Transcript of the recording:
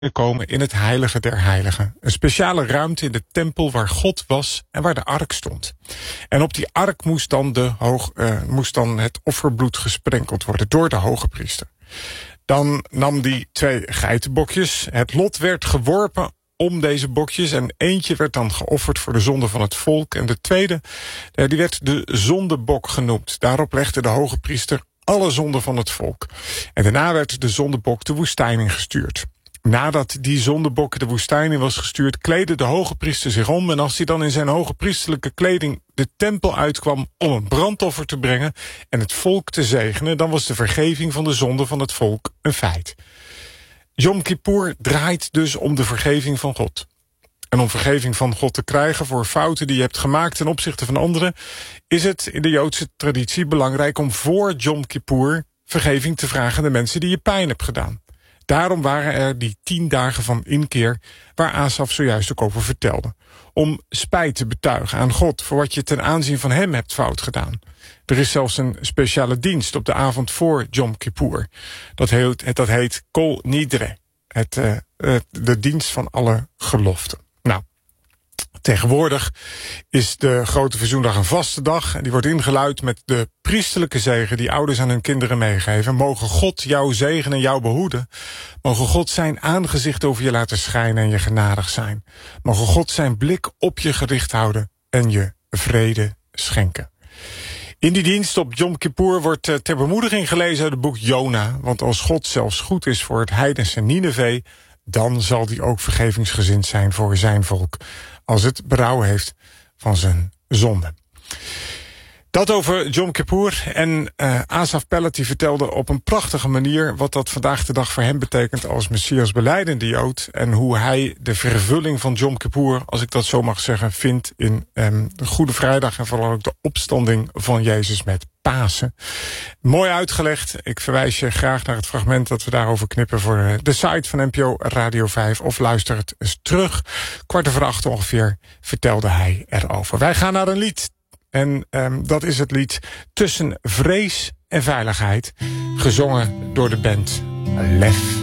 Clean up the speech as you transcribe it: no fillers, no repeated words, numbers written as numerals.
komen in het heilige der heiligen. Een speciale ruimte in de tempel waar God was en waar de ark stond. En op die ark moest dan het offerbloed gesprenkeld worden door de hoge priester. Dan nam die 2 geitenbokjes. Het lot werd geworpen om deze bokjes en eentje werd dan geofferd voor de zonde van het volk. En de tweede, die werd de zondebok genoemd. Daarop legde de hoge priester alle zonden van het volk. En daarna werd de zondebok de woestijn ingestuurd. Nadat die zondebok de woestijn in was gestuurd, kleedde de hoge priester zich om. En als hij dan in zijn hoge priesterlijke kleding de tempel uitkwam om een brandoffer te brengen en het volk te zegenen, dan was de vergeving van de zonde van het volk een feit. Yom Kippur draait dus om de vergeving van God. En om vergeving van God te krijgen voor fouten die je hebt gemaakt ten opzichte van anderen, is het in de Joodse traditie belangrijk om voor Yom Kippur vergeving te vragen aan de mensen die je pijn hebt gedaan. Daarom waren er die 10 dagen van inkeer waar Asaf zojuist ook over vertelde. Om spijt te betuigen aan God voor wat je ten aanzien van hem hebt fout gedaan. Er is zelfs een speciale dienst op de avond voor Yom Kippur. Dat heet Kol Nidre. De dienst van alle geloften. Nou, tegenwoordig is de Grote Verzoendag een vaste dag. En die wordt ingeluid met de priesterlijke zegen die ouders aan hun kinderen meegeven. Mogen God jou zegenen en jou behoeden. Mogen God zijn aangezicht over je laten schijnen en je genadig zijn. Mogen God zijn blik op je gericht houden en je vrede schenken. In die dienst op Yom Kippur wordt ter bemoediging gelezen uit het boek Jona. Want als God zelfs goed is voor het heidense Nineve, dan zal hij ook vergevingsgezind zijn voor zijn volk, als het berouw heeft van zijn zonde. Dat over Yom Kippur. En Asaf Pellet die vertelde op een prachtige manier wat dat vandaag de dag voor hem betekent als Messias belijdende Jood. En hoe hij de vervulling van Yom Kippur, als ik dat zo mag zeggen, vindt in de Goede Vrijdag en vooral ook de opstanding van Jezus met Pasen. Mooi uitgelegd. Ik verwijs je graag naar het fragment dat we daarover knippen voor de site van NPO Radio 5. Of luister het eens terug. 7:15 ongeveer vertelde hij erover. Wij gaan naar een lied. En dat is het lied Tussen Vrees en Veiligheid. Gezongen door de band Lef.